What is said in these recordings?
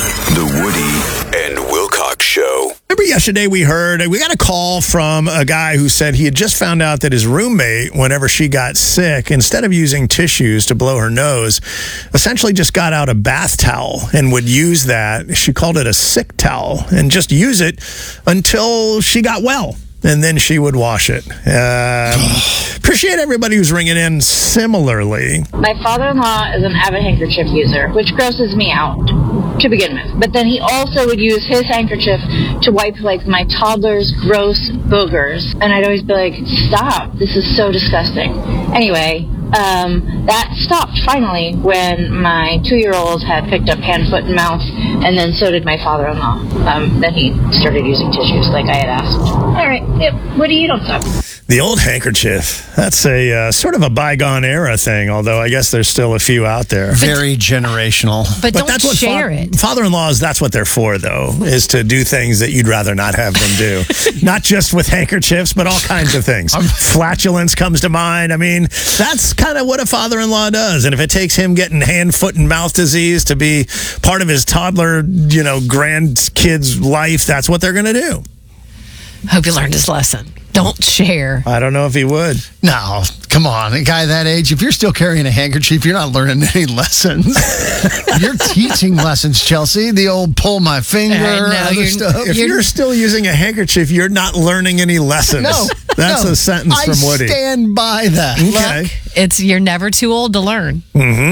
The Woody and Wilcox Show. Remember yesterday we got a call from a guy who said he had just found out that his roommate, whenever she got sick, instead of using tissues to blow her nose, essentially just got out a bath towel and would use that. She called it a sick towel and just use it until she got well. And then she would wash it. Appreciate everybody who's ringing in similarly. My father-in-law is an avid handkerchief user, which grosses me out to begin with. But then he also would use his handkerchief to wipe, like, my toddler's gross boogers. And I'd always be like, stop, this is so disgusting. Anyway, that stopped finally when my 2-year-old had picked up hand, foot, and mouth, and then so did my father-in-law. Then he started using tissues like I had asked. All right, yep, Woody, you don't suck. The old handkerchief. That's a sort of a bygone era thing, although I guess there's still a few out there. Very generational. But don't that's what share it. Father-in-laws, that's what they're for, though, is to do things that you'd rather not have them do. Not just with handkerchiefs, but all kinds of things. Flatulence comes to mind. I mean, that's kind of what a father-in-law does. And if it takes him getting hand, foot, and mouth disease to be part of his toddler, grandkid's life, that's what they're going to do. Hope he learned his lesson. Don't share. I don't know if he would. No, come on. A guy that age, if you're still carrying a handkerchief, you're not learning any lessons. You're teaching lessons, Chelsea. The old pull my finger, other stuff. If you're still using a handkerchief, you're not learning any lessons. No. That's a sentence from Woody. I stand by that. Okay. Look, you're never too old to learn.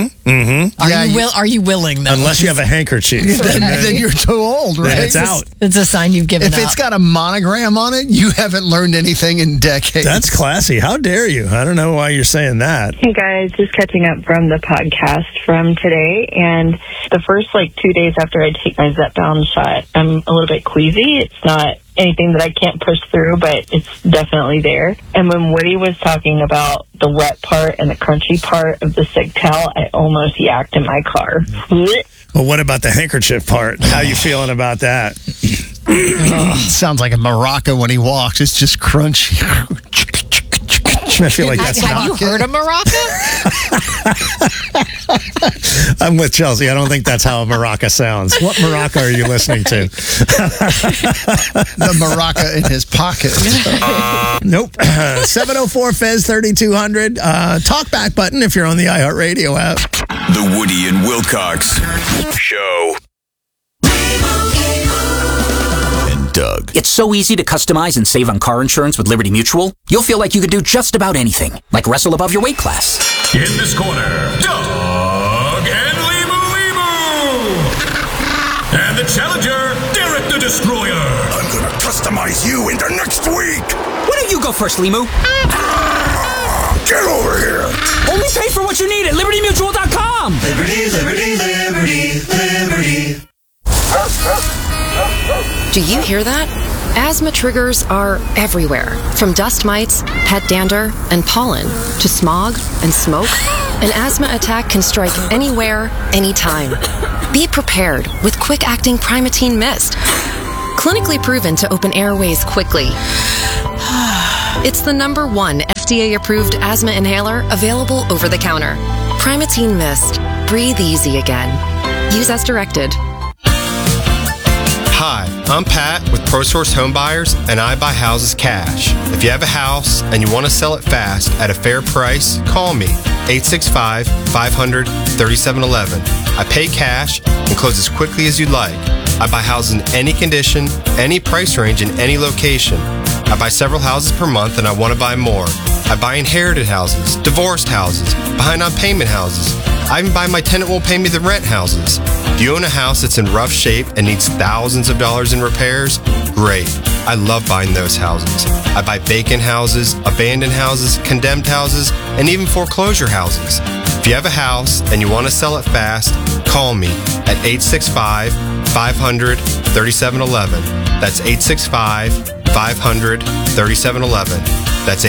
Are you willing, though? Unless you have a handkerchief. Then you're too old, right? Then it's out. It's a sign you've given up. If it's got a monogram on it, you haven't learned anything in decades. That's classy. How dare you? I don't know why you're saying that. Hey guys, just catching up from the podcast from today, and the first 2 days after I take my Zepbound shot, I'm a little bit queasy. It's not anything that I can't push through, but it's definitely there. And when Woody was talking about the wet part and the crunchy part of the sick towel, I almost yacked in my car. Well, what about the handkerchief part? How you feeling about that? Sounds like a maraca when he walks. It's just crunchy. I feel like that's Have you heard of maraca? I'm with Chelsea. I don't think that's how a maraca sounds. What maraca are you listening to? The maraca in his pocket. Nope. 704-FEZ-3200. Talkback button if you're on the iHeartRadio app. The Woody and Wilcox Show. Doug. It's so easy to customize and save on car insurance with Liberty Mutual. You'll feel like you could do just about anything, like wrestle above your weight class. In this corner, Doug and Limu. And the challenger, Derek the Destroyer. I'm gonna customize you into next week. Why don't you go first, Limu? Get over here. Only pay for what you need at LibertyMutual.com. Liberty, liberty, liberty, liberty. Do you hear that? Asthma triggers are everywhere. From dust mites, pet dander, and pollen, to smog and smoke, an asthma attack can strike anywhere, anytime. Be prepared with quick-acting Primatene Mist. Clinically proven to open airways quickly. It's the #1 FDA-approved asthma inhaler available over the counter. Primatene Mist. Breathe easy again. Use as directed. Hi, I'm Pat with ProSource Home Buyers, and I buy houses cash. If you have a house and you want to sell it fast at a fair price, call me, 865-500-3711. I pay cash and close as quickly as you'd like. I buy houses in any condition, any price range, in any location. I buy several houses per month, and I want to buy more. I buy inherited houses, divorced houses, behind on payment houses. I even buy my tenant won't pay me the rent houses. Do you own a house that's in rough shape and needs thousands of dollars in repairs? Great. I love buying those houses. I buy vacant houses, abandoned houses, condemned houses, and even foreclosure houses. If you have a house and you want to sell it fast, call me at 865-500-3711. That's 865-500-3711. That's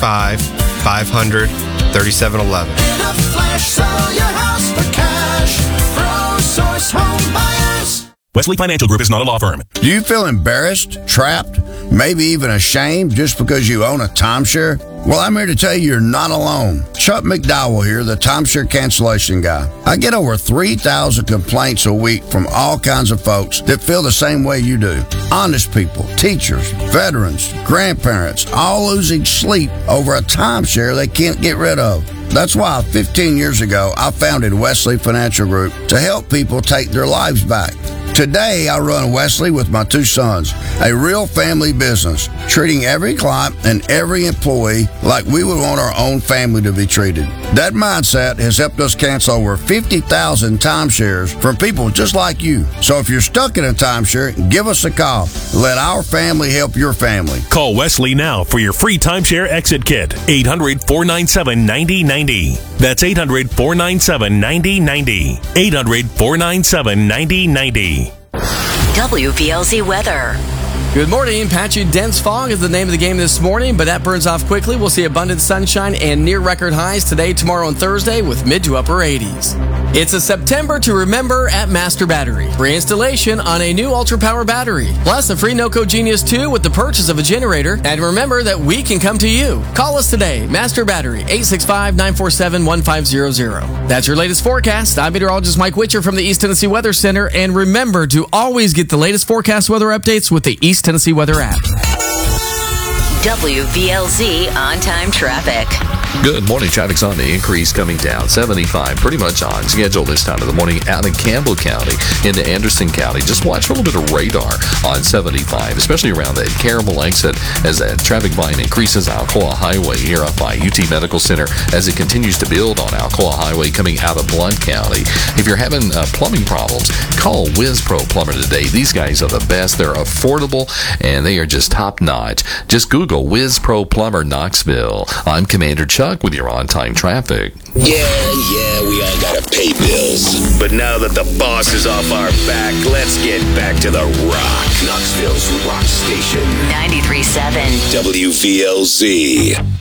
865-500-3711. In a flash, sell your house for cash. ProSource Home Buyers. Wesley Financial Group is not a law firm. Do you feel embarrassed, trapped, maybe even ashamed just because you own a timeshare? Well, I'm here to tell you you're not alone. Chuck McDowell here, the timeshare cancellation guy. I get over 3,000 complaints a week from all kinds of folks that feel the same way you do. Honest people, teachers, veterans, grandparents, all losing sleep over a timeshare they can't get rid of. That's why 15 years ago, I founded Wesley Financial Group to help people take their lives back. Today, I run Wesley with my 2 sons, a real family business, treating every client and every employee like we would want our own family to be treated. That mindset has helped us cancel over 50,000 timeshares from people just like you. So if you're stuck in a timeshare, give us a call. Let our family help your family. Call Wesley now for your free timeshare exit kit. 800-497-9090. That's 800-497-9090. 800-497-9090. WVLZ weather. Good morning. Patchy dense fog is the name of the game this morning, but that burns off quickly. We'll see abundant sunshine and near record highs today, tomorrow, and Thursday with mid to upper 80s. It's a September to remember at Master Battery. Free installation on a new Ultra Power battery. Plus a free NOCO Genius 2 with the purchase of a generator. And remember that we can come to you. Call us today. Master Battery, 865-947-1500. That's your latest forecast. I'm meteorologist Mike Witcher from the East Tennessee Weather Center. And remember to always get the latest forecast weather updates with the East Tennessee Weather app. WVLZ on-time traffic. Good morning. Traffic's on the increase coming down 75, pretty much on schedule this time of the morning out in Campbell County into Anderson County. Just watch for a little bit of radar on 75, especially around that Caramel exit as that traffic volume increases. Alcoa Highway here up by UT Medical Center as it continues to build on Alcoa Highway coming out of Blount County. If you're having plumbing problems, call Whiz Pro Plumber today. These guys are the best. They're affordable and they are just top notch. Just Google Whiz Pro Plumber Knoxville. I'm Commander Chuck with your on-time traffic. Yeah, we all gotta pay bills. But now that the boss is off our back, let's get back to the rock. Knoxville's rock station. 93.7 WVLZ.